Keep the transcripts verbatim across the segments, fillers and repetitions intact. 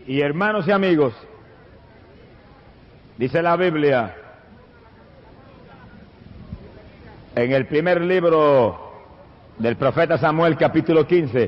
Y hermanos y amigos, dice la Biblia, en el primer libro del profeta Samuel, capítulo quince,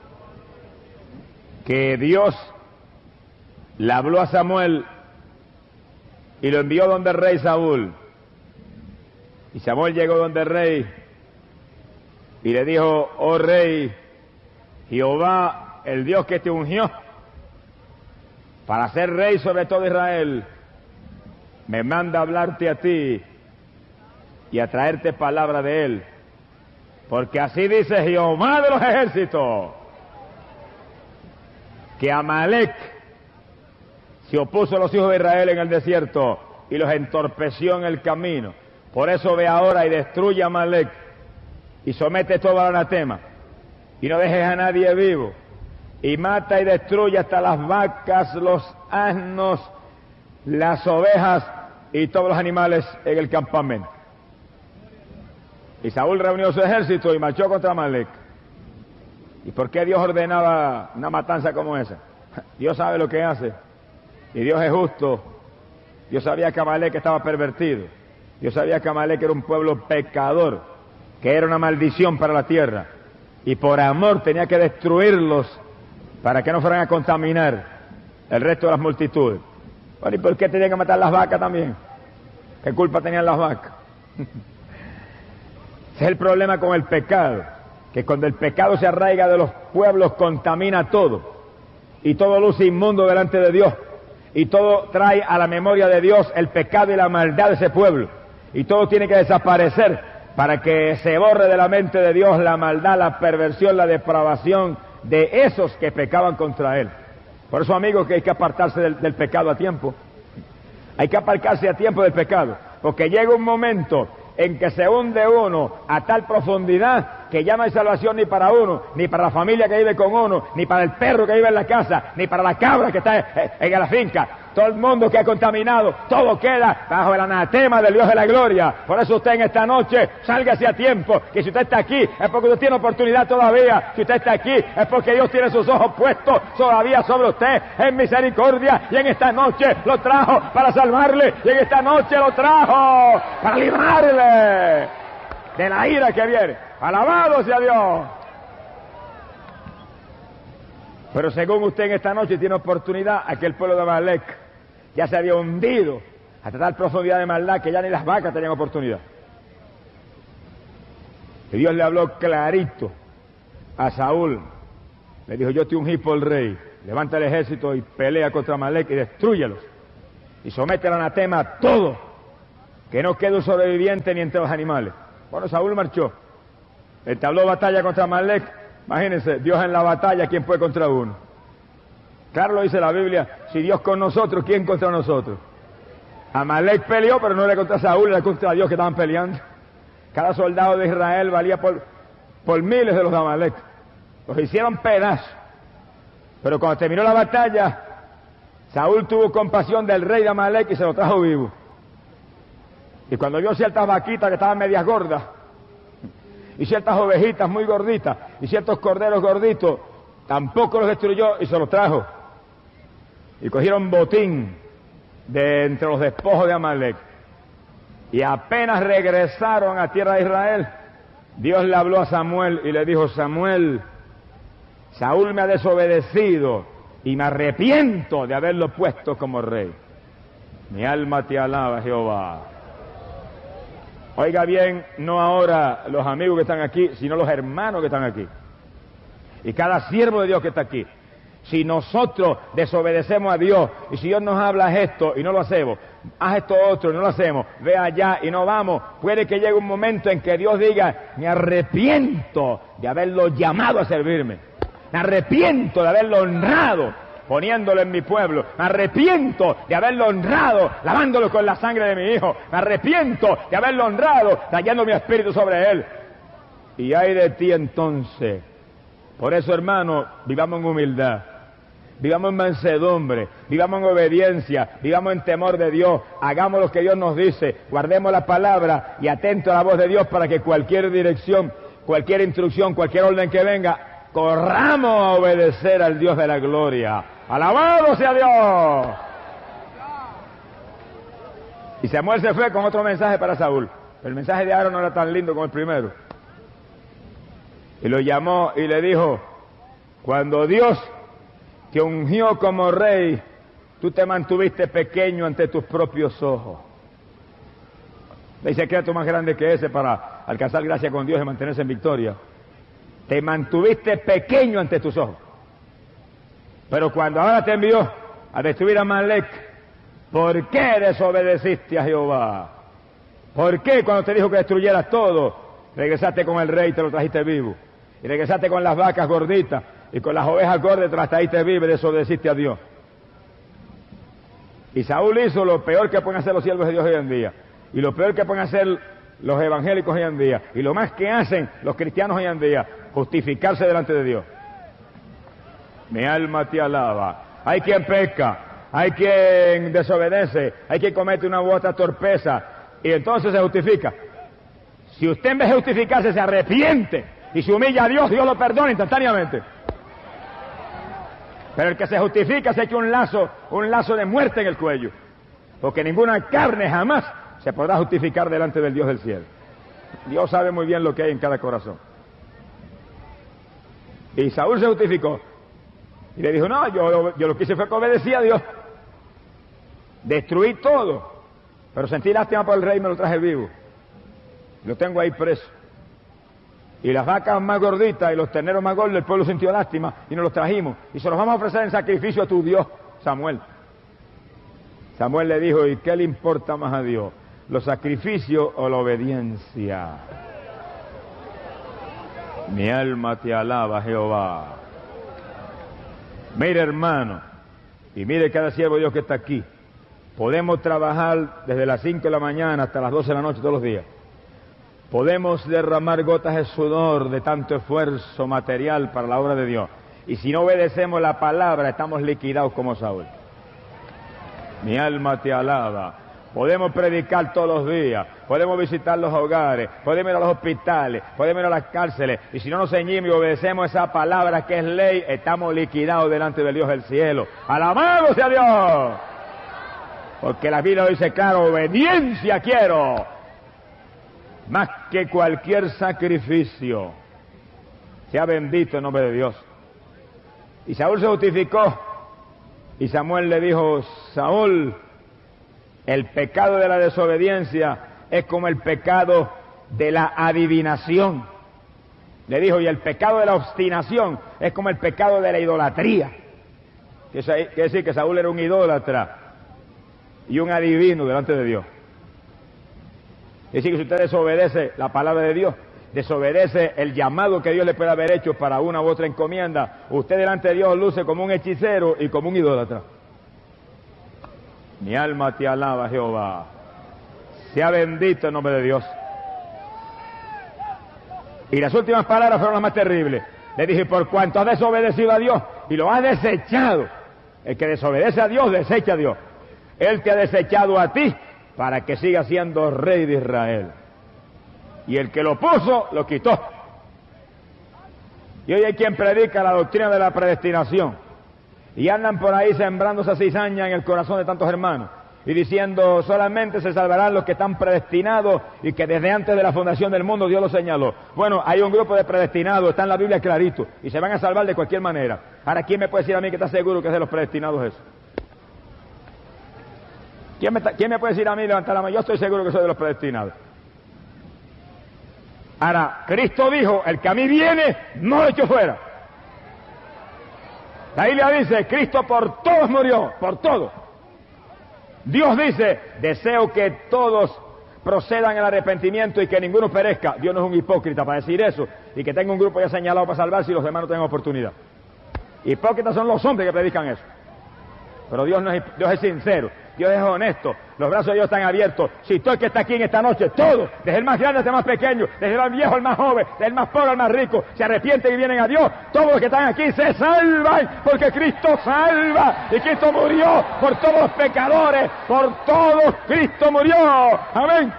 que Dios le habló a Samuel y lo envió donde el rey Saúl. Y Samuel llegó donde el rey y le dijo: oh rey, Jehová, el Dios que te ungió para ser rey sobre todo Israel, me manda a hablarte a ti y a traerte palabra de él, porque así dice Jehová de los ejércitos, que Amalec se opuso a los hijos de Israel en el desierto y los entorpeció en el camino. Por eso ve ahora y destruye a Amalec y somete todo al anatema y no dejes a nadie vivo, y mata y destruye hasta las vacas, los asnos, las ovejas y todos los animales en el campamento. Y Saúl reunió su ejército y marchó contra Amalec. ¿Y por qué Dios ordenaba una matanza como esa? Dios sabe lo que hace, y Dios es justo. Dios sabía que Amalec estaba pervertido. Dios sabía que Amalec era un pueblo pecador, que era una maldición para la tierra, y por amor tenía que destruirlos para que no fueran a contaminar el resto de las multitudes. Bueno, ¿y por qué tenían que matar las vacas también? ¿Qué culpa tenían las vacas? Ese es el problema con el pecado, que cuando el pecado se arraiga de los pueblos contamina todo, y todo luce inmundo delante de Dios, y todo trae a la memoria de Dios el pecado y la maldad de ese pueblo, y todo tiene que desaparecer para que se borre de la mente de Dios la maldad, la perversión, la depravación de esos que pecaban contra Él. Por eso, amigos, que hay que apartarse del, del pecado a tiempo. Hay que apartarse a tiempo del pecado, porque llega un momento en que se hunde uno a tal profundidad que ya no hay salvación ni para uno, ni para la familia que vive con uno, ni para el perro que vive en la casa, ni para la cabra que está en la finca. Todo el mundo que ha contaminado, todo queda bajo el anatema del Dios de la gloria. Por eso usted en esta noche salga hacia tiempo, que si usted está aquí es porque usted tiene oportunidad todavía. Si usted está aquí es porque Dios tiene sus ojos puestos todavía sobre usted en misericordia, y en esta noche lo trajo para salvarle, y en esta noche lo trajo para librarle de la ira que viene. Alabado sea Dios. Pero según usted en esta noche tiene oportunidad, aquel pueblo de Amalec ya se había hundido hasta tal profundidad de maldad que ya ni las vacas tenían oportunidad. Y Dios le habló clarito a Saúl. Le dijo: yo te ungí por rey, levanta el ejército y pelea contra Amalec y destrúyelos. Y somete al anatema a todo, que no quede un sobreviviente ni entre los animales. Bueno, Saúl marchó, entabló batalla contra Amalec. Imagínense, Dios en la batalla, ¿quién fue contra uno? Claro lo dice la Biblia: si Dios con nosotros, ¿quién contra nosotros? Amalec peleó, pero no era contra Saúl, era contra Dios que estaban peleando. Cada soldado de Israel valía por, por miles de los de Amalec. Los hicieron pedazos. Pero cuando terminó la batalla, Saúl tuvo compasión del rey de Amalec y se lo trajo vivo. Y cuando vio ciertas vaquitas que estaban medias gordas, y ciertas ovejitas muy gorditas, y ciertos corderos gorditos, tampoco los destruyó y se los trajo. Y cogieron botín de entre los despojos de Amalec. Y apenas regresaron a tierra de Israel, Dios le habló a Samuel y le dijo: Samuel, Saúl me ha desobedecido y me arrepiento de haberlo puesto como rey. Mi alma te alaba, Jehová. Oiga bien, no ahora los amigos que están aquí, sino los hermanos que están aquí. Y cada siervo de Dios que está aquí. Si nosotros desobedecemos a Dios, y si Dios nos habla esto y no lo hacemos, haz esto otro y no lo hacemos, ve allá y no vamos, puede que llegue un momento en que Dios diga: me arrepiento de haberlo llamado a servirme. Me arrepiento de haberlo honrado poniéndolo en mi pueblo. Me arrepiento de haberlo honrado lavándolo con la sangre de mi hijo. Me arrepiento de haberlo honrado trayendo mi espíritu sobre él. Y ay de ti entonces. Por eso, hermano, vivamos en humildad, vivamos en mansedumbre, vivamos en obediencia, vivamos en temor de Dios, hagamos lo que Dios nos dice, guardemos la palabra y atento a la voz de Dios para que cualquier dirección, cualquier instrucción, cualquier orden que venga, corramos a obedecer al Dios de la gloria. ¡Alabado sea Dios! Y Samuel se fue con otro mensaje para Saúl. El mensaje de ahora no era tan lindo como el primero. Y lo llamó y le dijo, cuando Dios te ungió como rey, tú te mantuviste pequeño ante tus propios ojos. No hay secreto más grande que ese para alcanzar gracia con Dios y mantenerse en victoria. Te mantuviste pequeño ante tus ojos. Pero cuando ahora te envió a destruir a Amalek, ¿por qué desobedeciste a Jehová? ¿Por qué cuando te dijo que destruyeras todo, regresaste con el rey y te lo trajiste vivo? Y regresaste con las vacas gorditas y con las ovejas gordas te las trajiste vivas y desobedeciste a Dios. Y Saúl hizo lo peor que pueden hacer los siervos de Dios hoy en día. Y lo peor que pueden hacer los evangélicos hoy en día. Y lo más que hacen los cristianos hoy en día, justificarse delante de Dios. Mi alma te alaba. Hay quien peca, hay quien desobedece, hay quien comete una u otra torpeza y entonces se justifica. Si usted en vez de justificarse se arrepiente y se humilla a Dios, Dios lo perdona instantáneamente. Pero el que se justifica se echa un lazo, un lazo de muerte en el cuello, porque ninguna carne jamás se podrá justificar delante del Dios del cielo. Dios sabe muy bien lo que hay en cada corazón. Y Saúl se justificó y le dijo, no, yo, yo lo que hice fue que obedecí a Dios. Destruí todo, pero sentí lástima por el rey y me lo traje vivo. Lo tengo ahí preso. Y las vacas más gorditas y los terneros más gordos, el pueblo sintió lástima y nos los trajimos. Y se los vamos a ofrecer en sacrificio a tu Dios, Samuel. Samuel le dijo, ¿y qué le importa más a Dios? ¿Los sacrificios o la obediencia? Mi alma te alaba, Jehová. Mire, hermano, y mire cada siervo de Dios que está aquí. Podemos trabajar desde las cinco de la mañana hasta las doce de la noche todos los días. Podemos derramar gotas de sudor de tanto esfuerzo material para la obra de Dios. Y si no obedecemos la palabra, estamos liquidados como Saúl. Mi alma te alaba. Podemos predicar todos los días, podemos visitar los hogares, podemos ir a los hospitales, podemos ir a las cárceles, y si no nos ceñimos y obedecemos esa palabra que es ley, estamos liquidados delante del Dios del cielo. ¡Alabado sea Dios! Porque la Biblia dice claro, obediencia quiero, más que cualquier sacrificio. Sea bendito el nombre de Dios. Y Saúl se justificó, y Samuel le dijo, Saúl, el pecado de la desobediencia es como el pecado de la adivinación. Le dijo, y el pecado de la obstinación es como el pecado de la idolatría. Quiere decir que Saúl era un idólatra y un adivino delante de Dios. Es decir, que si usted desobedece la palabra de Dios, desobedece el llamado que Dios le puede haber hecho para una u otra encomienda, usted delante de Dios luce como un hechicero y como un idólatra. Mi alma te alaba, Jehová. Sea bendito el nombre de Dios. Y las últimas palabras fueron las más terribles. Le dije, por cuanto has desobedecido a Dios y lo has desechado, el que desobedece a Dios, desecha a Dios. Él te ha desechado a ti para que siga siendo rey de Israel. Y el que lo puso, lo quitó. Y hoy hay quien predica la doctrina de la predestinación. Y andan por ahí sembrando esa cizaña en el corazón de tantos hermanos. Y diciendo, solamente se salvarán los que están predestinados y que desde antes de la fundación del mundo Dios los señaló. Bueno, hay un grupo de predestinados, está en la Biblia clarito, y se van a salvar de cualquier manera. Ahora, ¿quién me puede decir a mí que está seguro que es de los predestinados eso? ¿Quién me, ¿quién me puede decir a mí, levantar la mano? Yo estoy seguro que soy de los predestinados. Ahora, Cristo dijo, el que a mí viene, no lo echo fuera. La Biblia dice, Cristo por todos murió, por todos. Dios dice, deseo que todos procedan al arrepentimiento y que ninguno perezca. Dios no es un hipócrita para decir eso, y que tenga un grupo ya señalado para salvarse y los demás no tengan oportunidad. Hipócritas son los hombres que predican eso. Pero Dios, no es, Dios es sincero, Dios es honesto, los brazos de Dios están abiertos. Si todo el que está aquí en esta noche, todos, desde el más grande hasta el más pequeño, desde el más viejo al más joven, desde el más pobre al más rico, se arrepienten y vienen a Dios, todos los que están aquí se salvan, porque Cristo salva, y Cristo murió por todos los pecadores, por todos Cristo murió, amén.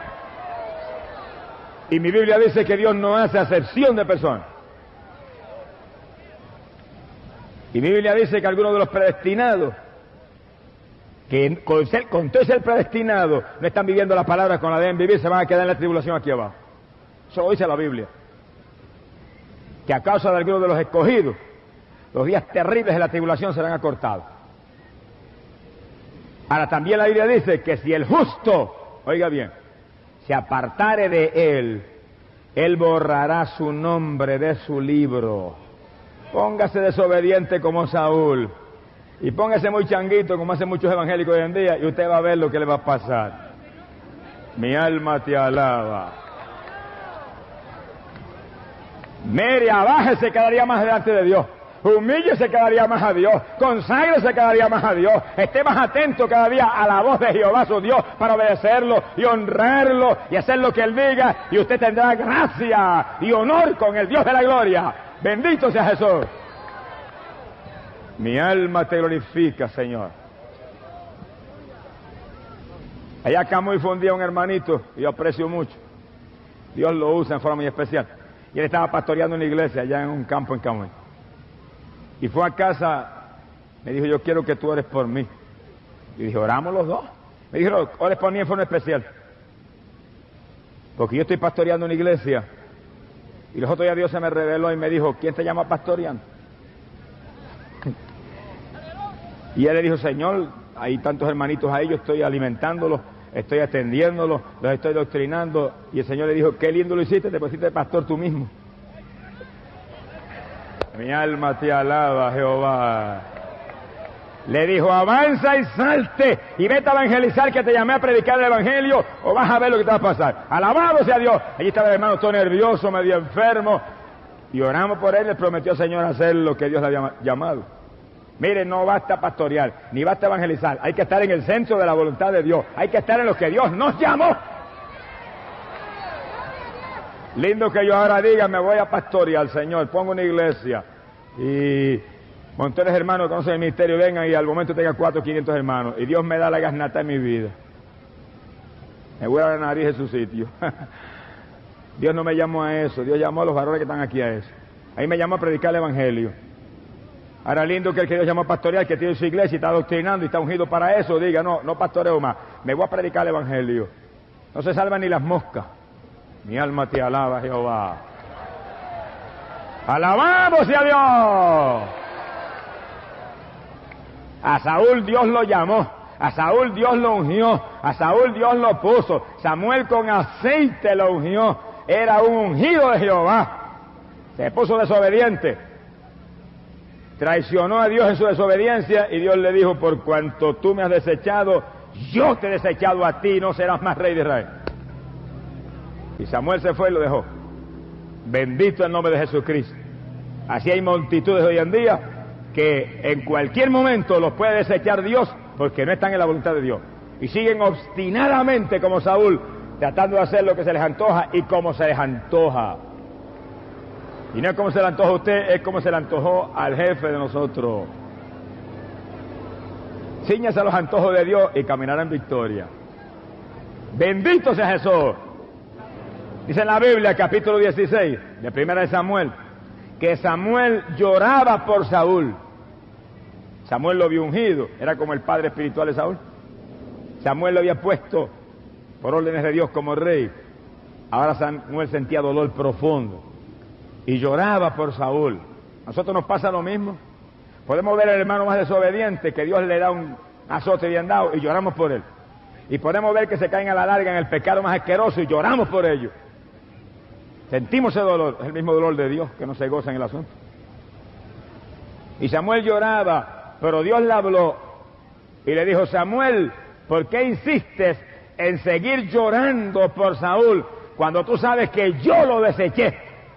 Y mi Biblia dice que Dios no hace acepción de personas. Y mi Biblia dice que algunos de los predestinados, que con, ser, con todo ser predestinado, no están viviendo la palabra con la deben vivir, se van a quedar en la tribulación aquí abajo. Eso lo dice la Biblia. Que a causa de algunos de los escogidos, los días terribles de la tribulación serán acortados. Ahora también la Biblia dice que si el justo, oiga bien, se apartare de él, él borrará su nombre de su libro. Póngase desobediente como Saúl y póngase muy changuito como hacen muchos evangélicos hoy en día y usted va a ver lo que le va a pasar. Mi alma te alaba. Mire, abájese cada día más delante de Dios. Humíllese cada día más a Dios, conságrese cada día más a Dios, esté más atento cada día a la voz de Jehová su Dios para obedecerlo y honrarlo y hacer lo que Él diga, y usted tendrá gracia y honor con el Dios de la gloria. Bendito sea Jesús. Mi alma te glorifica, Señor. Allá acá muy fundía un hermanito y yo aprecio mucho. Dios lo usa en forma muy especial. Y él estaba pastoreando una iglesia allá en un campo en Camuy. Y fue a casa, me dijo, yo quiero que tú ores por mí. Y dije, oramos los dos. Me dijo, ores por mí en forma especial. Porque yo estoy pastoreando una iglesia. Y los otros días Dios se me reveló y me dijo, ¿quién te llama pastoreando? Y él le dijo, Señor, hay tantos hermanitos ahí, yo estoy alimentándolos, estoy atendiéndolos, los estoy doctrinando. Y el Señor le dijo, qué lindo lo hiciste, te pusiste pastor tú mismo. Mi alma te alaba, Jehová. Le dijo, avanza y salte y vete a evangelizar, que te llamé a predicar el evangelio, o vas a ver lo que te va a pasar. Alabado sea Dios. Allí estaba el hermano todo nervioso, medio enfermo, y oramos por él. Le prometió al Señor hacer lo que Dios le había llamado. Mire, no basta pastorear, ni basta evangelizar. Hay que estar en el centro de la voluntad de Dios. Hay que estar en lo que Dios nos llamó. Lindo que yo ahora diga, me voy a pastorear, Señor, pongo una iglesia y montones de hermanos que conocen el ministerio vengan y al momento tenga cuatro o quinientos hermanos y Dios me da la gasnata en mi vida. Me voy a la nariz en su sitio. Dios no me llamó a eso, Dios llamó a los varones que están aquí a eso. Ahí me llamó a predicar el evangelio. Ahora lindo que el que Dios llamó a pastorear, que tiene su iglesia y está doctrinando y está ungido para eso, diga, no, no pastoreo más, me voy a predicar el evangelio. No se salvan ni las moscas. Mi alma te alaba, Jehová. ¡Alabado sea Dios! A Saúl Dios lo llamó, a Saúl Dios lo ungió, a Saúl Dios lo puso. Samuel con aceite lo ungió, era un ungido de Jehová. Se puso desobediente, traicionó a Dios en su desobediencia y Dios le dijo, por cuanto tú me has desechado, yo te he desechado a ti, no serás más rey de Israel. Y Samuel se fue y lo dejó. Bendito el nombre de Jesucristo. Así hay multitudes hoy en día que en cualquier momento los puede desechar Dios porque no están en la voluntad de Dios. Y siguen obstinadamente como Saúl, tratando de hacer lo que se les antoja y como se les antoja. Y no es como se le antoja a usted, es como se le antojó al jefe de nosotros. Cíñase a los antojos de Dios y caminará en victoria. Bendito sea Jesús. Dice en la Biblia, capítulo dieciséis, de Primera de Samuel, que Samuel lloraba por Saúl. Samuel lo había ungido, era como el padre espiritual de Saúl. Samuel lo había puesto por órdenes de Dios como rey. Ahora Samuel sentía dolor profundo y lloraba por Saúl. A nosotros nos pasa lo mismo. Podemos ver al hermano más desobediente, que Dios le da un azote bien dado y lloramos por él. Y podemos ver que se caen a la larga en el pecado más asqueroso y lloramos por ello. Sentimos ese dolor, es el mismo dolor de Dios que no se goza en el asunto. Y Samuel lloraba, pero Dios le habló y le dijo, Samuel, ¿por qué insistes en seguir llorando por Saúl cuando tú sabes que yo lo deseché?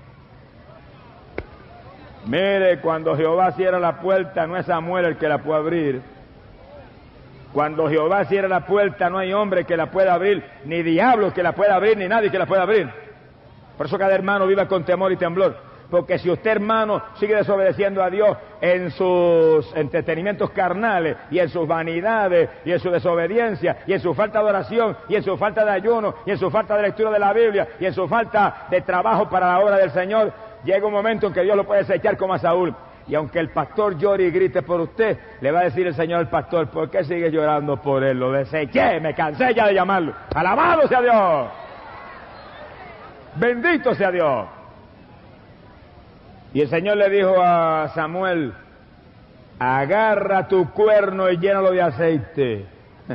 Mire, cuando Jehová cierra la puerta, no es Samuel el que la puede abrir. Cuando Jehová cierra la puerta, no hay hombre que la pueda abrir, ni diablo que la pueda abrir, ni nadie que la pueda abrir. Por eso cada hermano viva con temor y temblor. Porque si usted, hermano, sigue desobedeciendo a Dios en sus entretenimientos carnales y en sus vanidades y en su desobediencia y en su falta de oración y en su falta de ayuno y en su falta de lectura de la Biblia y en su falta de trabajo para la obra del Señor, llega un momento en que Dios lo puede desechar como a Saúl. Y aunque el pastor llore y grite por usted, le va a decir el Señor al pastor, ¿por qué sigue llorando por él? Lo deseché, me cansé ya de llamarlo. ¡Alabado sea Dios! ¡Bendito sea Dios! Y el Señor le dijo a Samuel, agarra tu cuerno y llénalo de aceite.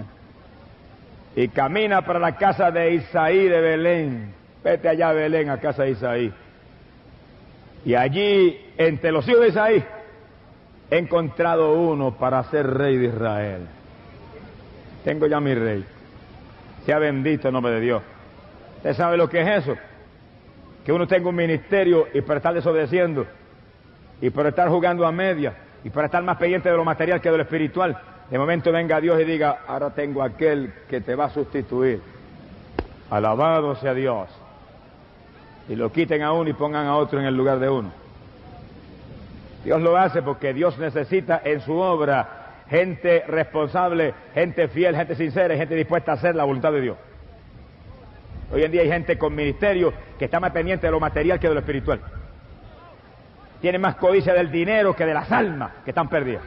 Y camina para la casa de Isaí de Belén. Vete allá a Belén, a casa de Isaí. Y allí, entre los hijos de Isaí, he encontrado uno para ser rey de Israel. Tengo ya mi rey. Sea bendito el nombre de Dios. ¿Usted sabe lo que es eso? Que uno tenga un ministerio y por estar desobedeciendo, y por estar jugando a media, y por estar más pendiente de lo material que de lo espiritual. De momento venga Dios y diga, ahora tengo aquel que te va a sustituir. Alabado sea Dios. Y lo quiten a uno y pongan a otro en el lugar de uno. Dios lo hace porque Dios necesita en su obra gente responsable, gente fiel, gente sincera y gente dispuesta a hacer la voluntad de Dios. Hoy en día hay gente con ministerio que está más pendiente de lo material que de lo espiritual. Tiene más codicia del dinero que de las almas que están perdidas.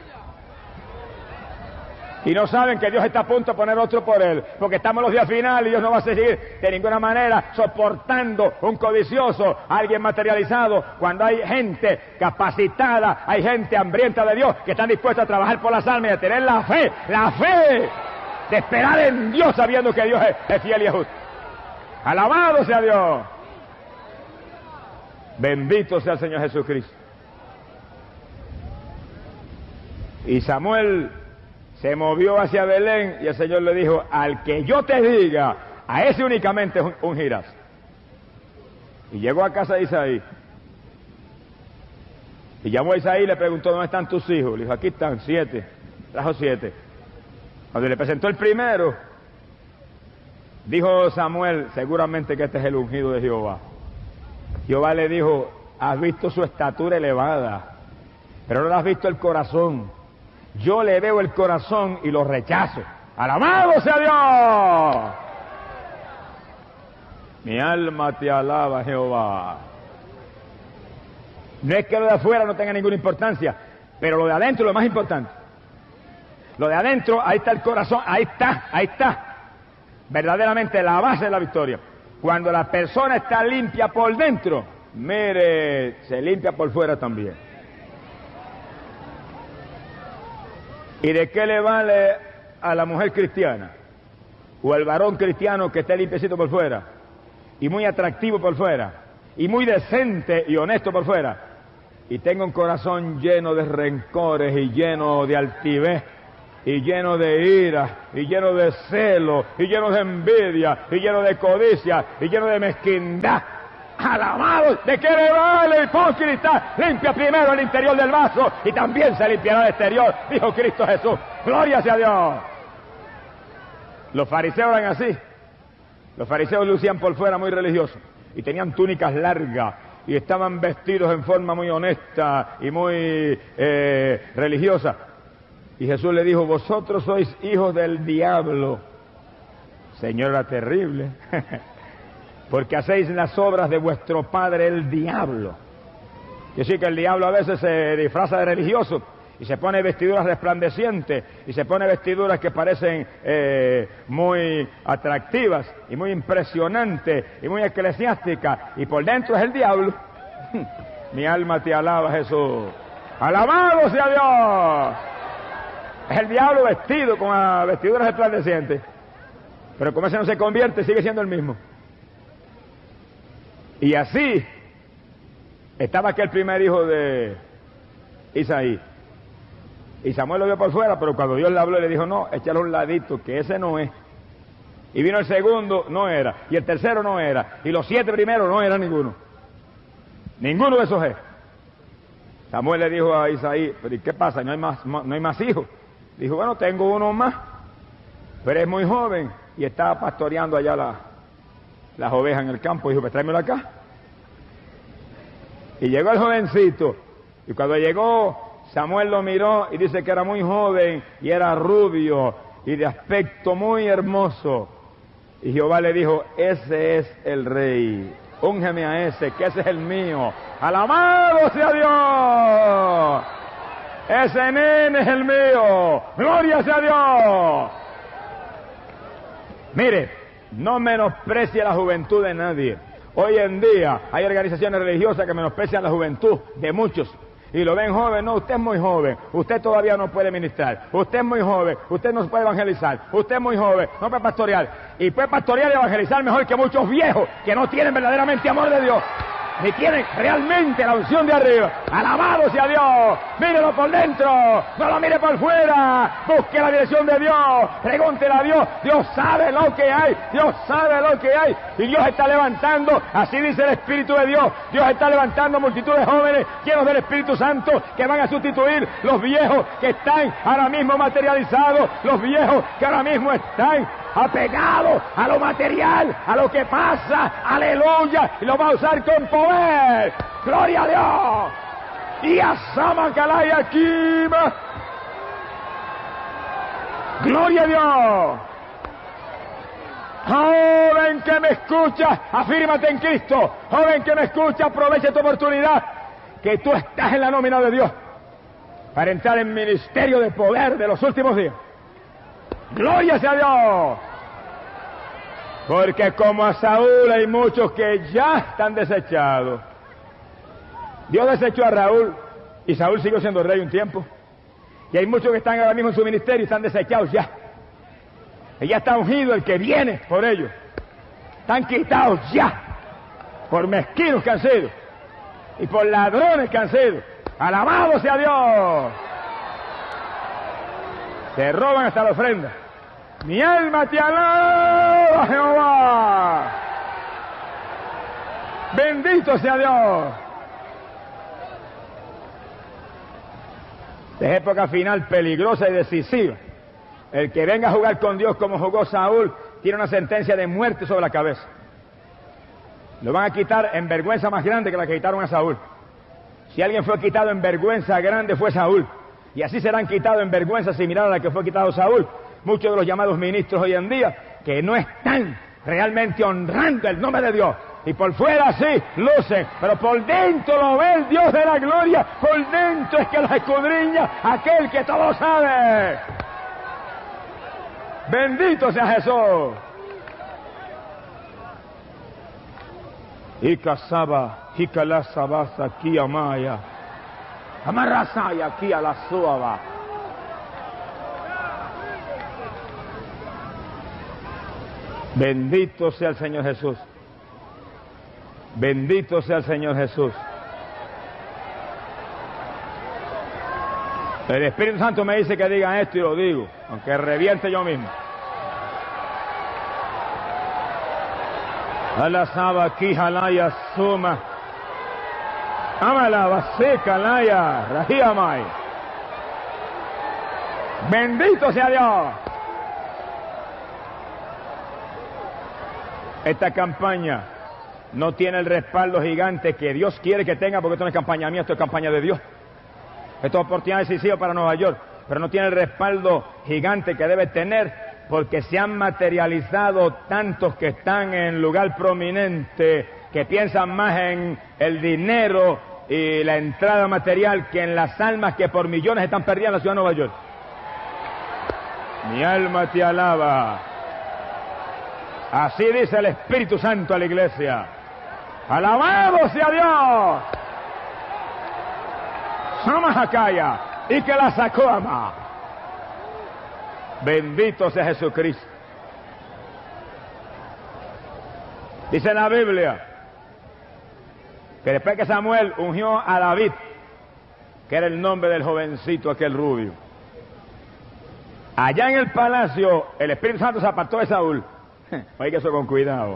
Y no saben que Dios está a punto de poner otro por él, porque estamos en los días finales y Dios no va a seguir de ninguna manera soportando un codicioso, alguien materializado, cuando hay gente capacitada, hay gente hambrienta de Dios que están dispuestos a trabajar por las almas y a tener la fe, la fe de esperar en Dios sabiendo que Dios es, es fiel y es justo. Alabado sea Dios. Bendito sea el Señor Jesucristo. Y Samuel se movió hacia Belén y el Señor le dijo, al que yo te diga, a ese únicamente ungirás. Y llegó a casa de Isaí. Y llamó a Isaí y le preguntó, ¿dónde están tus hijos? Le dijo, aquí están, siete. Trajo siete. Cuando le presentó el primero, dijo Samuel, seguramente que este es el ungido de Jehová. Jehová le dijo, has visto su estatura elevada, pero no has visto el corazón. Yo le veo el corazón y lo rechazo. ¡Alabado sea Dios! Mi alma te alaba, Jehová. No es que lo de afuera no tenga ninguna importancia, pero lo de adentro es lo más importante. Lo de adentro, ahí está el corazón, ahí está, ahí está. Verdaderamente la base de la victoria. Cuando la persona está limpia por dentro, mire, se limpia por fuera también. ¿Y de qué le vale a la mujer cristiana o al varón cristiano que esté limpiecito por fuera y muy atractivo por fuera y muy decente y honesto por fuera y tenga un corazón lleno de rencores y lleno de altivez y lleno de ira y lleno de celo y lleno de envidia y lleno de codicia y lleno de mezquindad? Alabado, ¿de qué le vale, hipócrita? Limpia primero el interior del vaso y también se limpiará el exterior, dijo Cristo Jesús. Gloria sea a Dios. Los fariseos eran así. Los fariseos lucían por fuera muy religiosos y tenían túnicas largas y estaban vestidos en forma muy honesta y muy eh, religiosa. Y Jesús le dijo, vosotros sois hijos del diablo. Señor, era terrible. Porque hacéis las obras de vuestro padre el diablo. Yo sé que el diablo a veces se disfraza de religioso y se pone vestiduras resplandecientes y se pone vestiduras que parecen eh, muy atractivas y muy impresionantes y muy eclesiásticas y por dentro es el diablo. Mi alma te alaba, Jesús. ¡Alabado sea Dios! Es el diablo vestido con uh, vestiduras resplandecientes, pero como ese no se convierte, sigue siendo el mismo. Y así estaba aquel primer hijo de Isaí. Y Samuel lo vio por fuera, pero cuando Dios le habló le dijo, no, échale un ladito, que ese no es. Y vino el segundo, no era. Y el tercero no era. Y los siete primeros no era ninguno. Ninguno de esos es. Samuel le dijo a Isaí, pero ¿y qué pasa? ¿No hay más, no hay más hijos? Dijo, bueno, tengo uno más, pero es muy joven y está pastoreando allá la... las ovejas en el campo. Dijo, pues tráemelo acá. Y llegó el jovencito, y cuando llegó, Samuel lo miró y dice que era muy joven, y era rubio, y de aspecto muy hermoso. Y Jehová le dijo, ese es el rey. úngeme a ese, que ese es el mío. ¡Alabado sea Dios! Ese nene es el mío. ¡Gloria sea Dios! Mire, no menosprecie la juventud de nadie. Hoy en día hay organizaciones religiosas que menosprecian la juventud de muchos. Y lo ven joven. No, usted es muy joven, usted todavía no puede ministrar, usted es muy joven, usted no puede evangelizar, usted es muy joven, no puede pastorear. Y puede pastorear y evangelizar mejor que muchos viejos que no tienen verdaderamente amor de Dios, ni tienen realmente la unción de arriba. ¡Alabado sea Dios! Mírelo por dentro, no lo mire por fuera. Busque la dirección de Dios, pregúntele a Dios. Dios sabe lo que hay, Dios sabe lo que hay. Y Dios está levantando, así dice el Espíritu de Dios, Dios está levantando multitud de jóvenes llenos del Espíritu Santo que van a sustituir los viejos que están ahora mismo materializados, los viejos que ahora mismo están apegado a lo material, a lo que pasa, aleluya, y lo va a usar con poder. ¡Gloria a Dios! Y a Samakalaya Kima. ¡Gloria a Dios! Joven que me escucha, afírmate en Cristo. Joven que me escucha, aprovecha tu oportunidad, que tú estás en la nómina de Dios para entrar en ministerio de poder de los últimos días. ¡Gloria sea a Dios! Porque como a Saúl hay muchos que ya están desechados. Dios desechó a Raúl y Saúl siguió siendo rey un tiempo. Y hay muchos que están ahora mismo en su ministerio y están desechados ya. Y ya está ungido el que viene por ellos. Están quitados ya por mezquinos que han sido y por ladrones que han sido. ¡Alabado sea Dios! Se roban hasta la ofrenda. Mi alma te alaba, Jehová. Bendito sea Dios. Es época final peligrosa y decisiva. El que venga a jugar con Dios como jugó Saúl tiene una sentencia de muerte sobre la cabeza. Lo van a quitar en vergüenza más grande que la que quitaron a Saúl. Si alguien fue quitado en vergüenza grande fue Saúl. Y así serán quitados en vergüenza similar a la que fue quitado Saúl muchos de los llamados ministros hoy en día, que no están realmente honrando el nombre de Dios. Y por fuera sí, lucen, pero por dentro lo ve el Dios de la gloria. Por dentro es que los escudriña aquel que todo sabe. Bendito sea Jesús. Y casaba, y calasabasa aquí amaya. Amarrasaya aquí a la suaba. Bendito sea el Señor Jesús. Bendito sea el Señor Jesús. El Espíritu Santo me dice que diga esto y lo digo, aunque reviente yo mismo. Alasaba aquí jalaya suma. Amala baseca laya rahiamai. Bendito sea Dios. Esta campaña no tiene el respaldo gigante que Dios quiere que tenga, porque esto no es campaña mía, esto es campaña de Dios. Esto es oportunidad decisiva para Nueva York, pero no tiene el respaldo gigante que debe tener, porque se han materializado tantos que están en lugar prominente, que piensan más en el dinero y la entrada material que en las almas que por millones están perdidas en la ciudad de Nueva York. Mi alma te alaba. Así dice el Espíritu Santo a la iglesia. ¡Alabado sea Dios! Samahakaya y que la sacó ama. Bendito sea Jesucristo. Dice en la Biblia que después que Samuel ungió a David, que era el nombre del jovencito aquel rubio, allá en el palacio el Espíritu Santo se apartó de Saúl. Oiga eso con cuidado.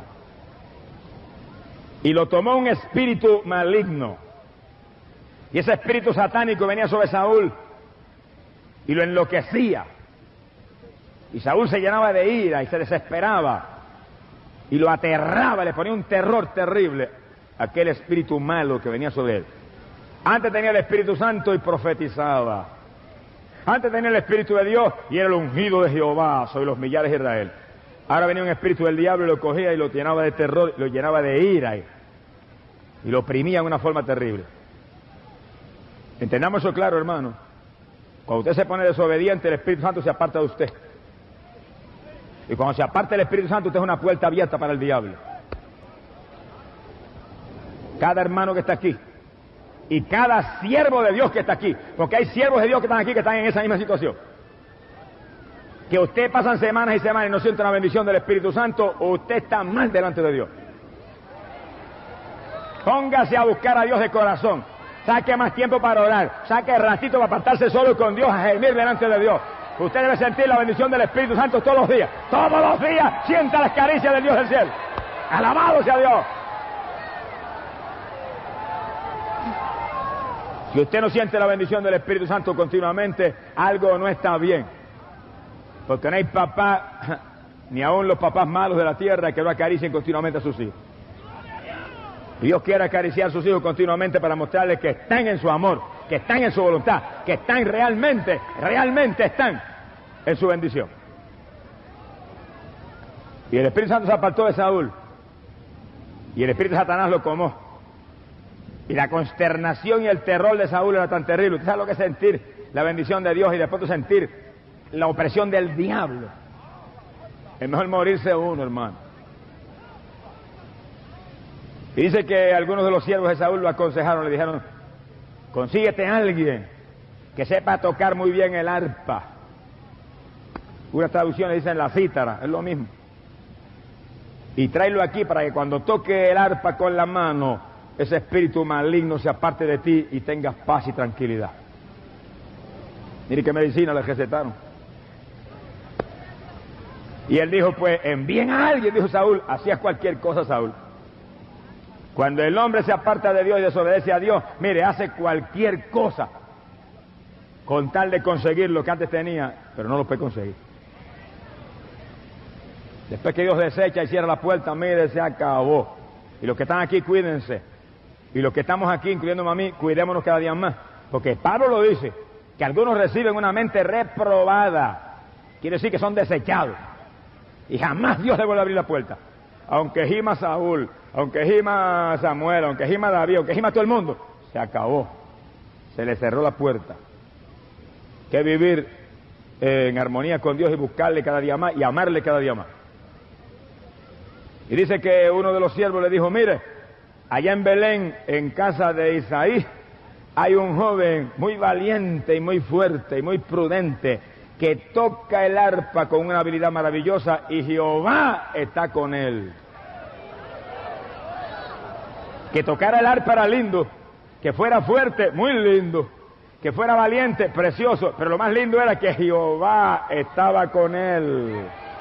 Y lo tomó un espíritu maligno. Y ese espíritu satánico venía sobre Saúl y lo enloquecía. Y Saúl se llenaba de ira y se desesperaba. Y lo aterraba, le ponía un terror terrible a aquel espíritu malo que venía sobre él. Antes tenía el Espíritu Santo y profetizaba. Antes tenía el Espíritu de Dios y era el ungido de Jehová sobre los millares de Israel. Ahora venía un espíritu del diablo y lo cogía y lo llenaba de terror, lo llenaba de ira. Y y lo oprimían de una forma terrible. Entendamos eso claro, hermano. Cuando usted se pone desobediente, el Espíritu Santo se aparta de usted. Y cuando se aparta el Espíritu Santo, usted es una puerta abierta para el diablo. Cada hermano que está aquí, y cada siervo de Dios que está aquí, porque hay siervos de Dios que están aquí que están en esa misma situación. Que usted pasan semanas y semanas y no siente la bendición del Espíritu Santo, o usted está mal delante de Dios. Póngase a buscar a Dios de corazón. Saque más tiempo para orar. Saque ratito para apartarse solo con Dios, a gemir delante de Dios. Usted debe sentir la bendición del Espíritu Santo todos los días. Todos los días sienta las caricias del Dios del cielo. Alabado sea Dios. Si usted no siente la bendición del Espíritu Santo continuamente, algo no está bien. Porque no hay papá, ni aún los papás malos de la tierra, que no acaricien continuamente a sus hijos. Dios quiere acariciar a sus hijos continuamente para mostrarles que están en su amor, que están en su voluntad, que están realmente, realmente están en su bendición. Y el Espíritu Santo se apartó de Saúl, y el Espíritu de Satanás lo comó. Y la consternación y el terror de Saúl era tan terrible. ¿Usted sabe lo que es sentir la bendición de Dios y después de sentir la opresión del diablo? Es mejor morirse uno, hermano. Y dice que algunos de los siervos de Saúl lo aconsejaron, le dijeron, consíguete a alguien que sepa tocar muy bien el arpa. Unas traducciones dicen la cítara, es lo mismo. Y tráelo aquí para que cuando toque el arpa con la mano, ese espíritu maligno se aparte de ti y tengas paz y tranquilidad. Mire qué medicina le recetaron. Y él dijo, pues envíen a alguien, dijo Saúl. Hacía cualquier cosa Saúl. Cuando el hombre se aparta de Dios y desobedece a Dios, mire, hace cualquier cosa con tal de conseguir lo que antes tenía, pero no lo puede conseguir. Después que Dios desecha y cierra la puerta, mire, se acabó. Y los que están aquí, cuídense. Y los que estamos aquí, incluyéndome a mí, cuidémonos cada día más. Porque Pablo lo dice, que algunos reciben una mente reprobada. Quiere decir que son desechados. Y jamás Dios le vuelve a abrir la puerta. Aunque gima Saúl, aunque gima Samuel, aunque gima David, aunque gima todo el mundo, se acabó. Se le cerró la puerta. Que vivir eh, en armonía con Dios y buscarle cada día más y amarle cada día más. Y dice que uno de los siervos le dijo, mire, allá en Belén, en casa de Isaí, hay un joven muy valiente y muy fuerte y muy prudente que toca el arpa con una habilidad maravillosa y Jehová está con él. Que tocara el arpa era lindo, que fuera fuerte, muy lindo, que fuera valiente, precioso, pero lo más lindo era que Jehová estaba con él.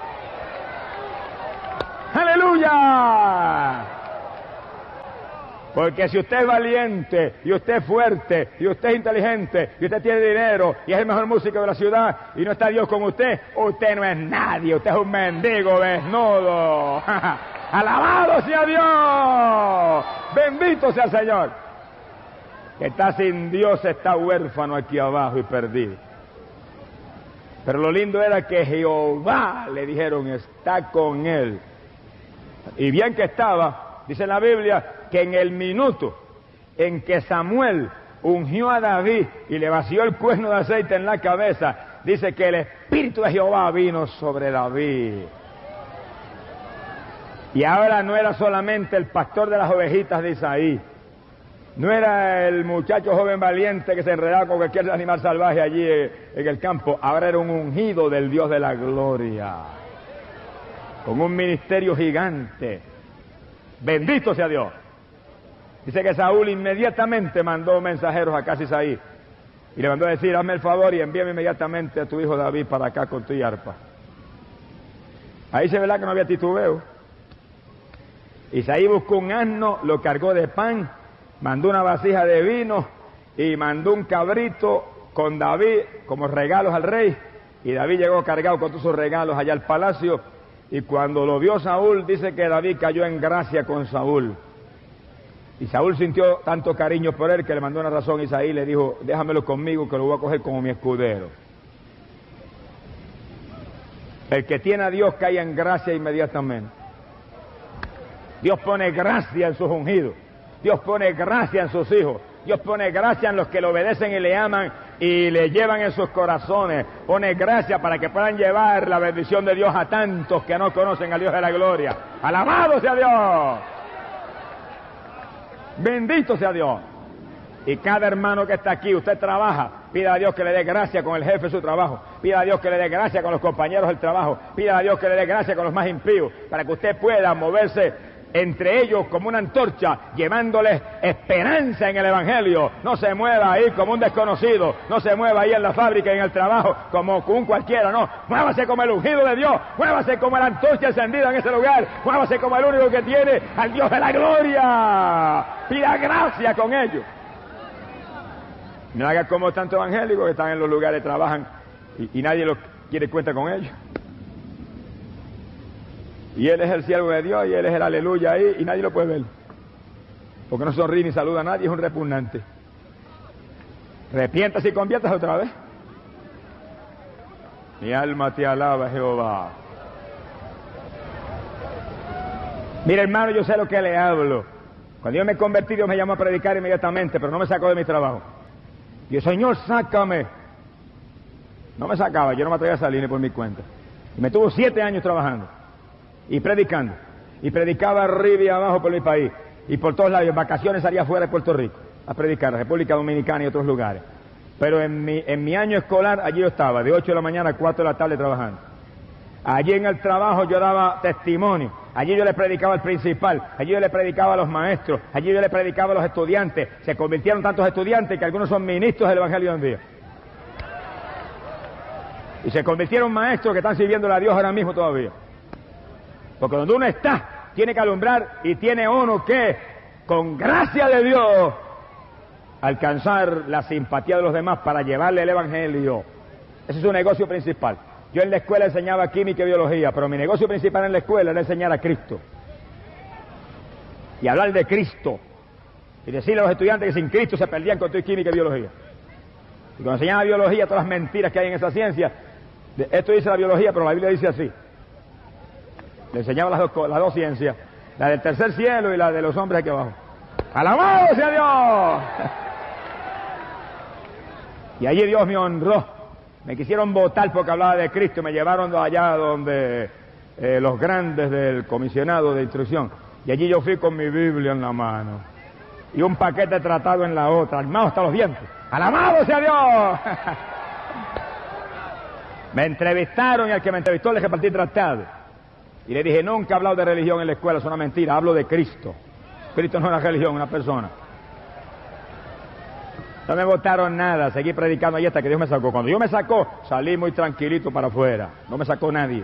¡Aleluya! Porque si usted es valiente, y usted es fuerte, y usted es inteligente, y usted tiene dinero, y es el mejor músico de la ciudad, y no está Dios con usted, usted no es nadie, usted es un mendigo desnudo. ¡Alabado sea Dios! ¡Bendito sea el Señor! Que está sin Dios, está huérfano aquí abajo y perdido. Pero lo lindo era que Jehová, le dijeron, está con él. Y bien que estaba, dice la Biblia, que en el minuto en que Samuel ungió a David y le vació el cuerno de aceite en la cabeza, dice que el Espíritu de Jehová vino sobre David. Y ahora no era solamente el pastor de las ovejitas de Isaí, no era el muchacho joven valiente que se enredaba con cualquier animal salvaje allí en el campo, ahora era un ungido del Dios de la gloria, con un ministerio gigante. Bendito sea Dios. Dice que Saúl inmediatamente mandó mensajeros a casa de Isaí y le mandó a decir, hazme el favor y envíame inmediatamente a tu hijo David para acá con tu arpa. Ahí se verá que no había titubeo. Isaí buscó un asno, lo cargó de pan, mandó una vasija de vino y mandó un cabrito con David como regalos al rey, y David llegó cargado con todos sus regalos allá al palacio. Y cuando lo vio Saúl, dice que David cayó en gracia con Saúl. Y Saúl sintió tanto cariño por él que le mandó una razón a Isaí y le dijo, déjamelo conmigo que lo voy a coger como mi escudero. El que tiene a Dios cae en gracia inmediatamente. Dios pone gracia en sus ungidos. Dios pone gracia en sus hijos. Dios pone gracia en los que le obedecen y le aman y le llevan en sus corazones. Pone gracia para que puedan llevar la bendición de Dios a tantos que no conocen al Dios de la gloria. ¡Alabado sea Dios! ¡Bendito sea Dios! Y cada hermano que está aquí, usted trabaja, pida a Dios que le dé gracia con el jefe de su trabajo, pida a Dios que le dé gracia con los compañeros del trabajo, pida a Dios que le dé gracia con los más impíos, para que usted pueda moverse entre ellos como una antorcha, llevándoles esperanza en el Evangelio. No se mueva ahí como un desconocido, no se mueva ahí en la fábrica y en el trabajo como un cualquiera, no. Muévase como el ungido de Dios, muévase como la antorcha encendida en ese lugar, muévase como el único que tiene al Dios de la gloria. Pida gracia con ellos. No haga como tantos evangélicos que están en los lugares, trabajan y, y nadie los quiere cuenta con ellos. Y él es el siervo de Dios y él es el aleluya ahí y nadie lo puede ver. Porque no sonríe ni saluda a nadie, es un repugnante. Arrepiéntase y conviértase otra vez. Mi alma te alaba, Jehová. Mira, hermano, yo sé lo que le hablo. Cuando yo me convertí, Dios me llamó a predicar inmediatamente, pero no me sacó de mi trabajo. Y yo, Señor, sácame. No me sacaba, yo no me atrevía a salir ni por mi cuenta. Y me tuvo siete años trabajando y predicando. Y predicaba arriba y abajo por mi país. Y por todos lados, en vacaciones salía fuera de Puerto Rico a predicar, República Dominicana y otros lugares. Pero en mi, en mi año escolar, allí yo estaba, de ocho de la mañana a cuatro de la tarde trabajando. Allí en el trabajo yo daba testimonio. Allí yo le predicaba al principal, allí yo le predicaba a los maestros, allí yo le predicaba a los estudiantes. Se convirtieron tantos estudiantes que algunos son ministros del Evangelio hoy en día. Y se convirtieron maestros que están sirviéndole a Dios ahora mismo todavía. Porque donde uno está, tiene que alumbrar y tiene uno que, con gracia de Dios, alcanzar la simpatía de los demás para llevarle el Evangelio. Ese es su negocio principal. Yo en la escuela enseñaba química y biología, pero mi negocio principal en la escuela era enseñar a Cristo. Y hablar de Cristo. Y decirle a los estudiantes que sin Cristo se perdían con todo química y biología. Y cuando enseñaba biología, todas las mentiras que hay en esa ciencia, esto dice la biología, pero la Biblia dice así. Le enseñaba las dos, las dos ciencias, la del tercer cielo y la de los hombres aquí abajo. ¡Alabado sea Dios! Y allí Dios me honró. Me quisieron votar porque hablaba de Cristo y me llevaron allá donde eh, los grandes del comisionado de instrucción. Y allí yo fui con mi Biblia en la mano y un paquete tratado en la otra, armado hasta los dientes. ¡Alabado sea Dios! Me entrevistaron y al que me entrevistó le repartí tratado. Y le dije, nunca he hablado de religión en la escuela, es una mentira, hablo de Cristo. Cristo no es una religión, una persona. No me votaron nada, seguí predicando ahí hasta que Dios me sacó. Cuando Dios me sacó, salí muy tranquilito para afuera. No me sacó nadie.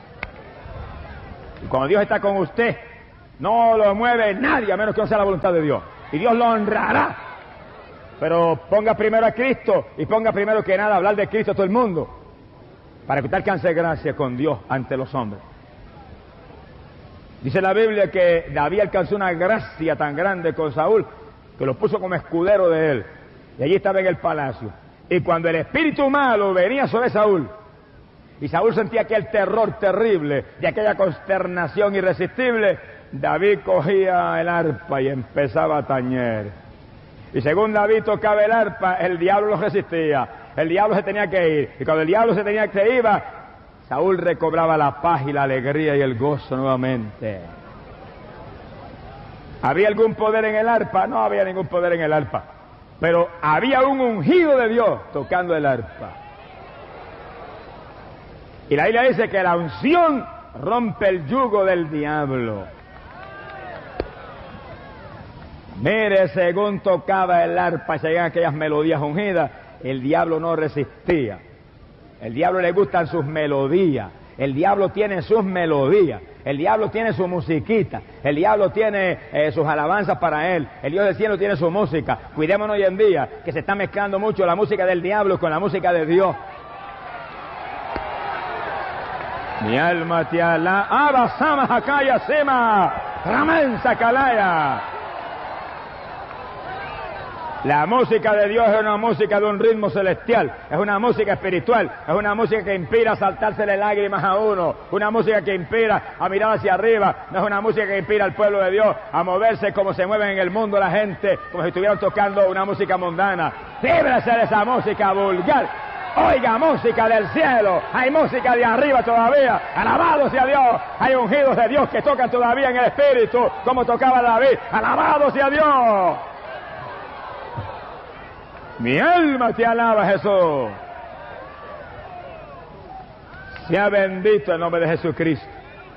Y cuando Dios está con usted, no lo mueve nadie, a menos que no sea la voluntad de Dios. Y Dios lo honrará. Pero ponga primero a Cristo y ponga primero que nada hablar de Cristo a todo el mundo. Para que usted alcance gracia con Dios ante los hombres. Dice la Biblia que David alcanzó una gracia tan grande con Saúl que lo puso como escudero de él. Y allí estaba en el palacio. Y cuando el espíritu malo venía sobre Saúl, y Saúl sentía aquel terror terrible, de aquella consternación irresistible, David cogía el arpa y empezaba a tañer. Y según David tocaba el arpa, el diablo lo resistía. El diablo se tenía que ir. Y cuando el diablo se tenía que iba, Saúl recobraba la paz y la alegría y el gozo nuevamente. ¿Había algún poder en el arpa? No había ningún poder en el arpa. Pero había un ungido de Dios tocando el arpa. Y la Biblia dice que la unción rompe el yugo del diablo. Mire, según tocaba el arpa y se llegan aquellas melodías ungidas, el diablo no resistía. El diablo le gustan sus melodías. El diablo tiene sus melodías. El diablo tiene su musiquita. El diablo tiene eh, sus alabanzas para él. El Dios del cielo tiene su música. Cuidémonos hoy en día que se está mezclando mucho la música del diablo con la música de Dios. Mi alma te alaba. Abasama Hakaya Sema. Ramansa Kalaya. La música de Dios es una música de un ritmo celestial, es una música espiritual, es una música que inspira a saltársele lágrimas a uno, una música que inspira a mirar hacia arriba, no es una música que inspira al pueblo de Dios a moverse como se mueven en el mundo la gente, como si estuvieran tocando una música mundana. Líbrese de esa música vulgar. Oiga, música del cielo, hay música de arriba todavía, alabado sea Dios, hay ungidos de Dios que tocan todavía en el espíritu, como tocaba David, alabado sea Dios. Mi alma te alaba, Jesús. Sea bendito el nombre de Jesucristo.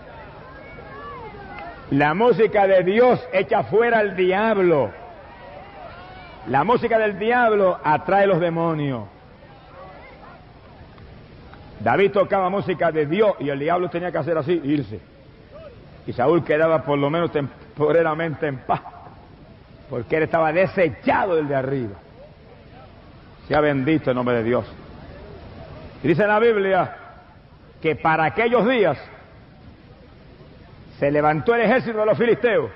La música de Dios echa fuera al diablo. La música del diablo atrae los demonios. David tocaba música de Dios y el diablo tenía que hacer así, irse. Y Saúl quedaba por lo menos temporalmente en paz, porque él estaba desechado del de arriba. Sea bendito el nombre de Dios. Y dice la Biblia que para aquellos días se levantó el ejército de los filisteos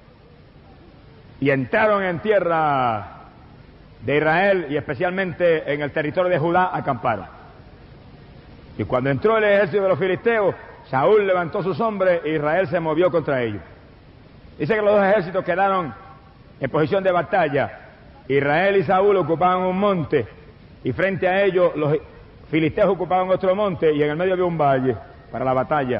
y entraron en tierra de Israel y especialmente en el territorio de Judá acamparon. Y cuando entró el ejército de los filisteos, Saúl levantó sus hombres e Israel se movió contra ellos. Dice que los dos ejércitos quedaron en posición de batalla. Israel y Saúl ocupaban un monte y frente a ellos los filisteos ocupaban otro monte y en el medio había un valle para la batalla.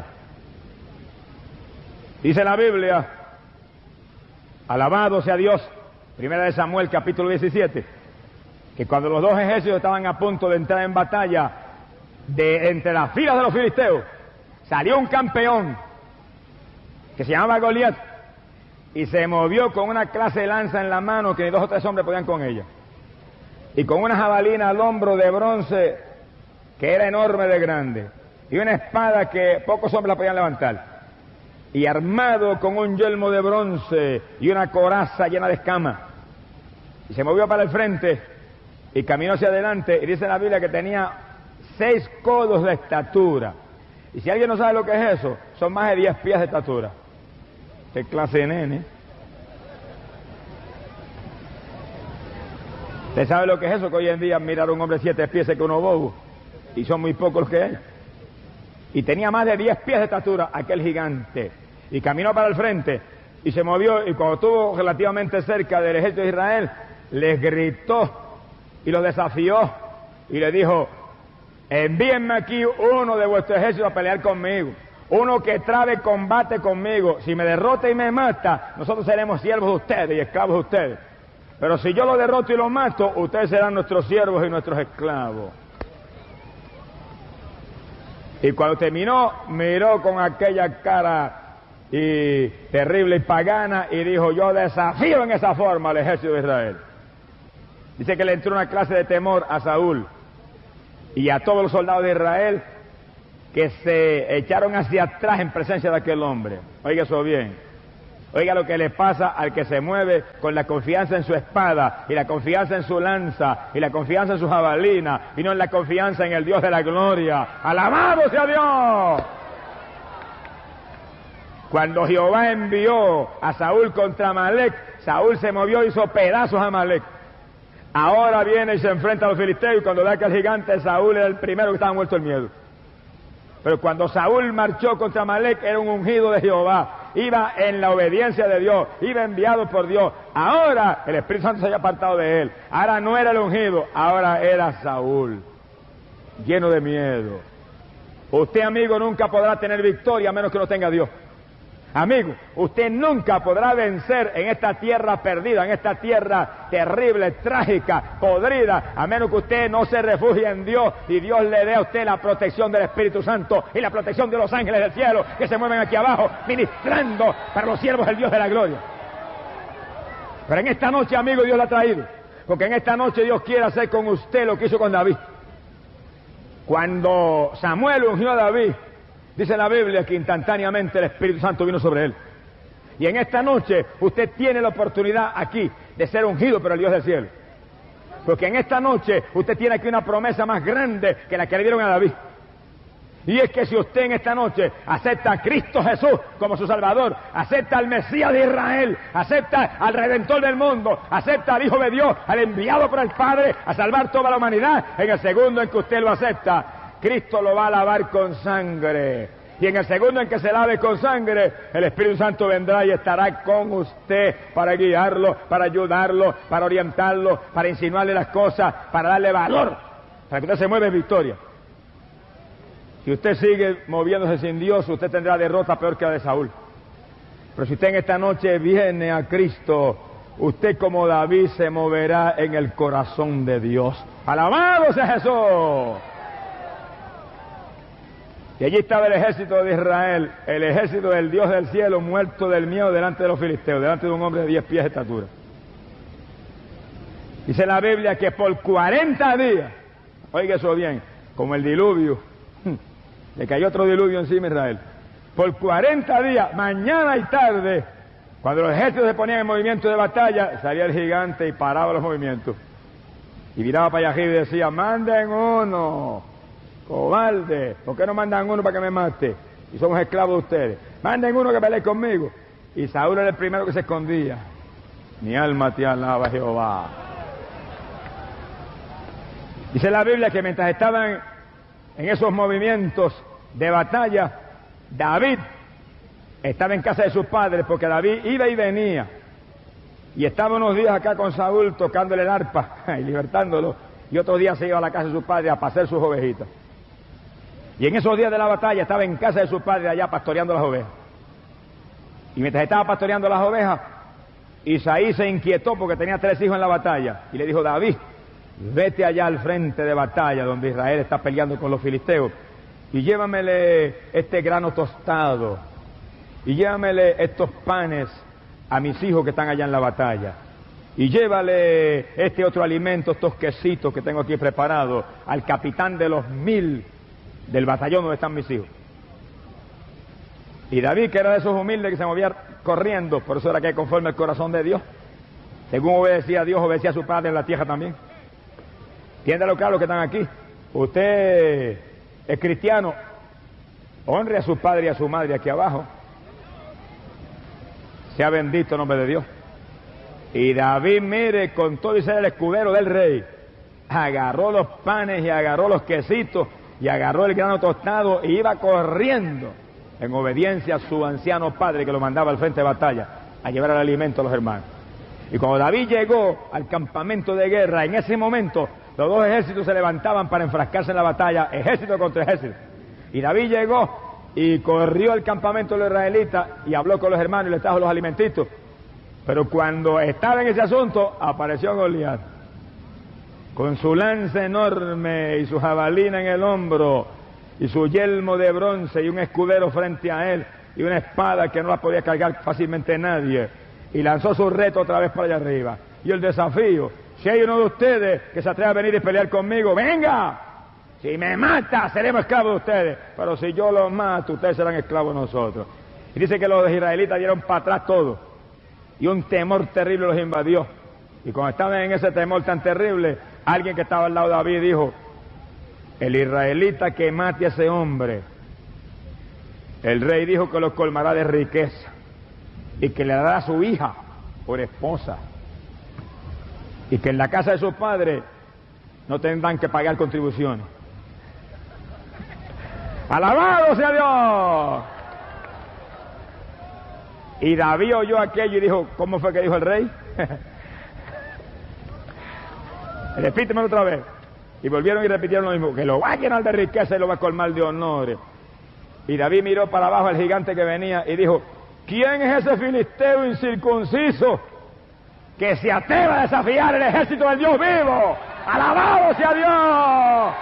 Dice la Biblia, alabado sea Dios, primera de Samuel capítulo diecisiete, que cuando los dos ejércitos estaban a punto de entrar en batalla, de entre las filas de los filisteos salió un campeón que se llamaba Goliat y se movió con una clase de lanza en la mano que ni dos o tres hombres podían con ella, y con una jabalina al hombro de bronce que era enorme de grande, y una espada que pocos hombres la podían levantar, y armado con un yelmo de bronce y una coraza llena de escamas, y se movió para el frente y caminó hacia adelante, y dice la Biblia que tenía seis codos de estatura, y si alguien no sabe lo que es eso, son más de diez pies de estatura. ¿Qué clase de nene? ¿Usted sabe lo que es eso? Que hoy en día mirar a un hombre de siete pies es que uno bobo, y son muy pocos los que hay. Y tenía más de diez pies de estatura aquel gigante, y caminó para el frente, y se movió, y cuando estuvo relativamente cerca del ejército de Israel, les gritó, y los desafió, y le dijo, envíenme aquí uno de vuestro ejército a pelear conmigo. Uno que trabe combate conmigo. Si me derrota y me mata, nosotros seremos siervos de ustedes y esclavos de ustedes. Pero si yo lo derroto y lo mato, ustedes serán nuestros siervos y nuestros esclavos. Y cuando terminó, miró con aquella cara y terrible y pagana y dijo, yo desafío en esa forma al ejército de Israel. Dice que le entró una clase de temor a Saúl y a todos los soldados de Israel, que se echaron hacia atrás en presencia de aquel hombre. Oiga eso bien. Oiga lo que le pasa al que se mueve con la confianza en su espada, y la confianza en su lanza, y la confianza en su jabalina, y no en la confianza en el Dios de la gloria. ¡Alabado sea Dios! Cuando Jehová envió a Saúl contra Amalec, Saúl se movió y hizo pedazos a Amalec. Ahora viene y se enfrenta a los filisteos, y cuando ve que el gigante, Saúl era el primero que estaba muerto del miedo. Pero cuando Saúl marchó contra Amalec, era un ungido de Jehová, iba en la obediencia de Dios, iba enviado por Dios. Ahora el Espíritu Santo se había apartado de él, ahora no era el ungido, ahora era Saúl, lleno de miedo. Usted, amigo, nunca podrá tener victoria a menos que no tenga a Dios. Amigo, usted nunca podrá vencer en esta tierra perdida, en esta tierra terrible, trágica, podrida, a menos que usted no se refugie en Dios y Dios le dé a usted la protección del Espíritu Santo y la protección de los ángeles del cielo que se mueven aquí abajo, ministrando para los siervos del Dios de la gloria. Pero en esta noche, amigo, Dios la ha traído, porque en esta noche Dios quiere hacer con usted lo que hizo con David. Cuando Samuel ungió a David, dice la Biblia que instantáneamente el Espíritu Santo vino sobre él. Y en esta noche usted tiene la oportunidad aquí de ser ungido por el Dios del cielo. Porque en esta noche usted tiene aquí una promesa más grande que la que le dieron a David. Y es que si usted en esta noche acepta a Cristo Jesús como su Salvador, acepta al Mesías de Israel, acepta al Redentor del mundo, acepta al Hijo de Dios, al enviado por el Padre a salvar toda la humanidad, en el segundo en que usted lo acepta, Cristo lo va a lavar con sangre. Y en el segundo en que se lave con sangre, el Espíritu Santo vendrá y estará con usted para guiarlo, para ayudarlo, para orientarlo, para insinuarle las cosas, para darle valor, para que usted se mueva en victoria. Si usted sigue moviéndose sin Dios, usted tendrá derrota peor que la de Saúl. Pero si usted en esta noche viene a Cristo, usted como David se moverá en el corazón de Dios. ¡Alabado sea Jesús! Y allí estaba el ejército de Israel, el ejército del Dios del cielo, muerto del miedo delante de los filisteos, delante de un hombre de diez pies de estatura. Dice la Biblia que por cuarenta días, oiga eso bien, como el diluvio, le cayó otro diluvio encima a Israel. Por cuarenta días, mañana y tarde, cuando los ejércitos se ponían en movimiento de batalla, salía el gigante y paraba los movimientos. Y miraba para allá arriba y decía, manden uno, cobarde, ¿por qué no mandan uno para que me mate? Y somos esclavos de ustedes. Manden uno que pelee conmigo. Y Saúl era el primero que se escondía. Mi alma te alaba, Jehová. Dice la Biblia que mientras estaban en esos movimientos de batalla, David estaba en casa de sus padres, porque David iba y venía. Y estaba unos días acá con Saúl tocándole el arpa y libertándolo. Y otros días se iba a la casa de sus padres a pasear sus ovejitas. Y en esos días de la batalla estaba en casa de sus padres allá pastoreando las ovejas. Y mientras estaba pastoreando las ovejas, Isaí se inquietó porque tenía tres hijos en la batalla. Y le dijo, David, vete allá al frente de batalla donde Israel está peleando con los filisteos. Y llévamele este grano tostado. Y llévamele estos panes a mis hijos que están allá en la batalla. Y llévale este otro alimento, estos quesitos que tengo aquí preparados, al capitán de los mil del batallón donde están mis hijos. Y David, que era de esos humildes que se movía corriendo, por eso era que conforme el corazón de Dios, según obedecía a Dios, obedecía a su padre en la tierra también. Entiéndalo claro los que están aquí. Usted es cristiano, honre a su padre y a su madre aquí abajo. Sea bendito el nombre de Dios. Y David, mire, con todo y ser el escudero del rey, agarró los panes y agarró los quesitos y agarró el grano tostado y iba corriendo en obediencia a su anciano padre que lo mandaba al frente de batalla a llevar el alimento a los hermanos. Y cuando David llegó al campamento de guerra, en ese momento los dos ejércitos se levantaban para enfrascarse en la batalla, ejército contra ejército. Y David llegó y corrió al campamento de los israelitas y habló con los hermanos y les trajo los alimentitos. Pero cuando estaba en ese asunto, apareció Goliat, con su lanza enorme y su jabalina en el hombro, y su yelmo de bronce y un escudero frente a él, y una espada que no la podía cargar fácilmente nadie, y lanzó su reto otra vez para allá arriba. Y el desafío, si hay uno de ustedes que se atreve a venir y pelear conmigo, ¡venga! Si me mata, seremos esclavos de ustedes, pero si yo los mato, ustedes serán esclavos de nosotros. Y dice que los israelitas dieron para atrás todo, y un temor terrible los invadió. Y cuando estaban en ese temor tan terrible, alguien que estaba al lado de David dijo, el israelita que mate a ese hombre, el rey dijo que lo colmará de riqueza y que le dará a su hija por esposa y que en la casa de su padre no tendrán que pagar contribuciones. ¡Alabado sea Dios! Y David oyó aquello y dijo, ¿cómo fue que dijo el rey? Repítemelo otra vez. Y volvieron y repitieron lo mismo, que lo va a llenar de riqueza y lo va a colmar de honores. Y David miró para abajo al gigante que venía y dijo, ¿quién es ese filisteo incircunciso que se atreva a desafiar el ejército del Dios vivo? ¡Alabado sea Dios!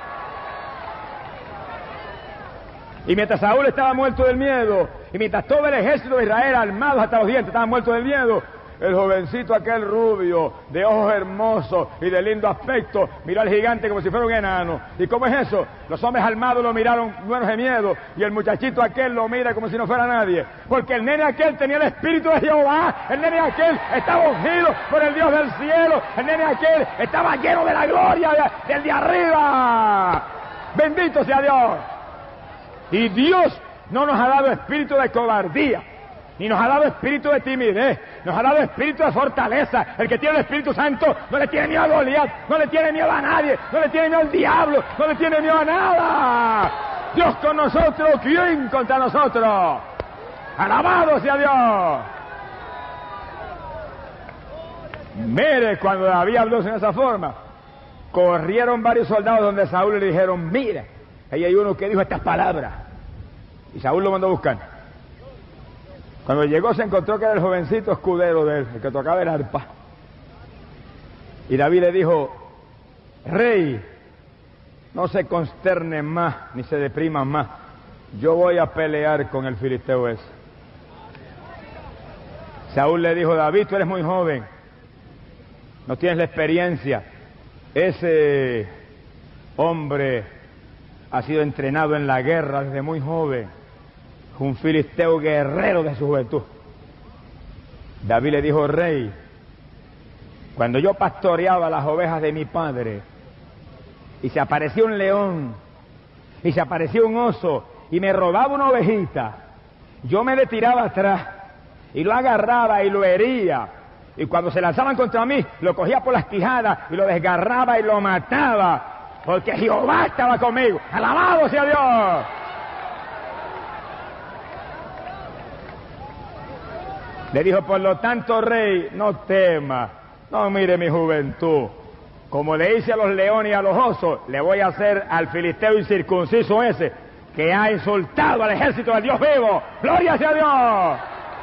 Y mientras Saúl estaba muerto del miedo, y mientras todo el ejército de Israel, armados hasta los dientes, estaban muertos del miedo, el jovencito aquel rubio, de ojos hermosos y de lindo aspecto, miró al gigante como si fuera un enano. ¿Y cómo es eso? Los hombres armados lo miraron llenos de miedo, y el muchachito aquel lo mira como si no fuera nadie. Porque el nene aquel tenía el espíritu de Jehová, el nene aquel estaba ungido por el Dios del cielo, el nene aquel estaba lleno de la gloria de, del de arriba. ¡Bendito sea Dios! Y Dios no nos ha dado espíritu de cobardía, ni nos ha dado espíritu de timidez, nos ha dado espíritu de fortaleza. El que tiene el Espíritu Santo no le tiene miedo a Goliat, no le tiene miedo a nadie, no le tiene miedo al diablo, no le tiene miedo a nada. Dios con nosotros, ¿quién contra nosotros? ¡Alabado sea Dios! Mire, cuando David habló en esa forma, corrieron varios soldados donde Saúl le dijeron, mira, ahí hay uno que dijo estas palabras. Y Saúl lo mandó a buscar. Cuando llegó se encontró que era el jovencito escudero de él, el que tocaba el arpa. Y David le dijo, rey, no se consterne más, ni se deprima más. Yo voy a pelear con el filisteo ese. Saúl le dijo, David, tú eres muy joven, no tienes la experiencia. Ese hombre ha sido entrenado en la guerra desde muy joven, un filisteo guerrero de su juventud. David le dijo, rey, cuando yo pastoreaba las ovejas de mi padre, y se aparecía un león, y se aparecía un oso, y me robaba una ovejita, yo me le tiraba atrás, y lo agarraba y lo hería, y cuando se lanzaban contra mí, lo cogía por las quijadas, y lo desgarraba y lo mataba, porque Jehová estaba conmigo. ¡Alabado sea Dios! Le dijo, por lo tanto, rey, no temas, no mire mi juventud. Como le hice a los leones y a los osos, le voy a hacer al filisteo incircunciso ese, que ha insultado al ejército del Dios vivo. ¡Gloria sea Dios!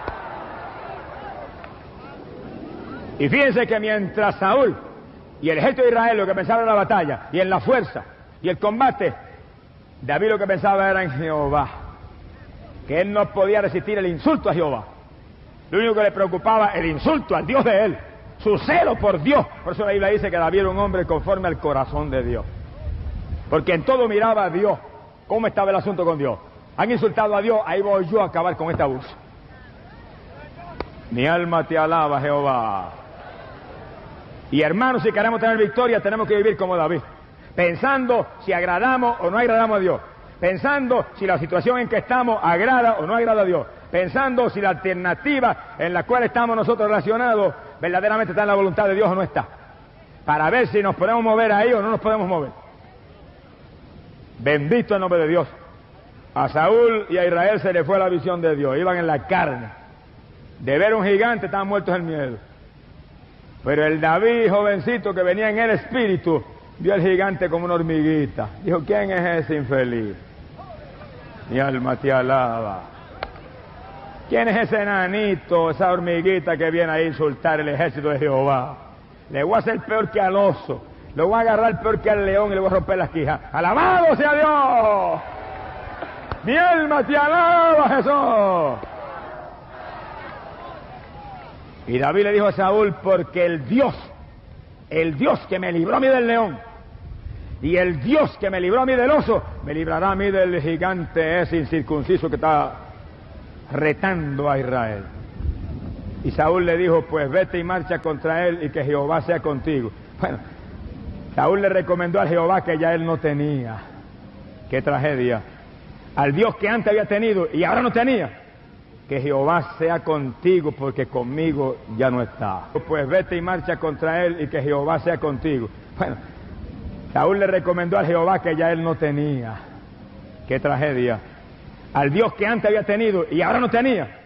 Y fíjense que mientras Saúl y el ejército de Israel lo que pensaba en la batalla, y en la fuerza, y el combate, David lo que pensaba era en Jehová, que él no podía resistir el insulto a Jehová. Lo único que le preocupaba, el insulto al Dios de él, su celo por Dios. Por eso la Biblia dice que David era un hombre conforme al corazón de Dios, porque en todo miraba a Dios. ¿Cómo estaba el asunto con Dios? Han insultado a Dios, ahí voy yo a acabar con este abuso. Mi alma te alaba, Jehová. Y hermanos, si queremos tener victoria, tenemos que vivir como David, pensando si agradamos o no agradamos a Dios, pensando si la situación en que estamos agrada o no agrada a Dios, pensando si la alternativa en la cual estamos nosotros relacionados verdaderamente está en la voluntad de Dios o no está, para ver si nos podemos mover ahí o no nos podemos mover. Bendito el nombre de Dios. A Saúl y a Israel se le fue la visión de Dios, iban en la carne, de ver un gigante estaban muertos en miedo. Pero el David, jovencito que venía en el espíritu, vio al gigante como una hormiguita. Dijo, ¿quién es ese infeliz? Mi alma te alaba. ¿Quién es ese enanito, esa hormiguita que viene a insultar el ejército de Jehová? Le voy a hacer peor que al oso, le voy a agarrar peor que al león y le voy a romper las quijas. ¡Alabado sea Dios! Mi alma te alaba, Jesús. Y David le dijo a Saúl, porque el Dios, el Dios que me libró a mí del león, y el Dios que me libró a mí del oso, me librará a mí del gigante ese incircunciso que está retando a Israel. Y Saúl le dijo, pues vete y marcha contra él y que Jehová sea contigo. Bueno, Saúl le recomendó a Jehová que ya él no tenía. ¡Qué tragedia! Al Dios que antes había tenido y ahora no tenía. Que Jehová sea contigo porque conmigo ya no está. Pues vete y marcha contra él y que Jehová sea contigo. Bueno, Saúl le recomendó a Jehová que ya él no tenía. ¡Qué tragedia! Al Dios que antes había tenido y ahora no tenía.